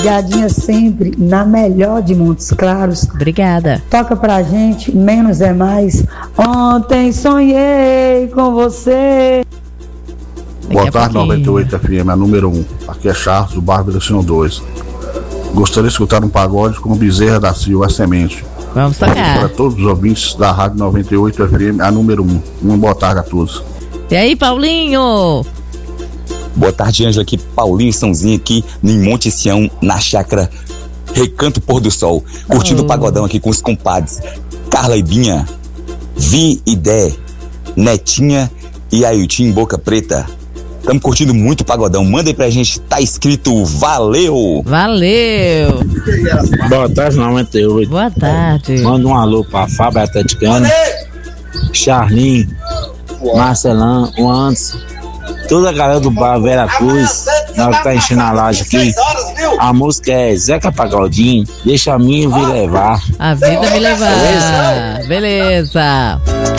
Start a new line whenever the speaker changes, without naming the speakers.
ligadinha sempre na melhor de Montes Claros.
Obrigada.
Toca pra gente, Menos é Mais. Ontem sonhei com você.
Boa tarde, 98 FM, a número 1. Aqui é Charles, do bairro Velecino 2. Gostaria de escutar um pagode com Bezerra da Silva, a Semente.
Vamos tocar.
Para todos os ouvintes da Rádio 98 FM, a número 1. Uma boa tarde a todos.
E aí, Paulinho?
Boa tarde, Ângelo, aqui, Paulinho Sãozinho aqui, em Monte Sião, na chácara Recanto Pôr do Sol, curtindo o pagodão aqui com os compadres Carla e Binha, Vi e Dé, Netinha e Ailton Boca Preta. Estamos curtindo muito o pagodão, manda aí pra gente, tá escrito valeu!
Valeu!
Boa tarde, 98.
Boa tarde.
Manda um alô pra Fábio Atleticano, Charlin, Marcelão, o Anderson, toda a galera do bar Vera Cruz, na hora que tá enchendo a laje aqui. A música é Zeca Pagodinho, deixa a minha vir levar.
A vida me levar. Beleza.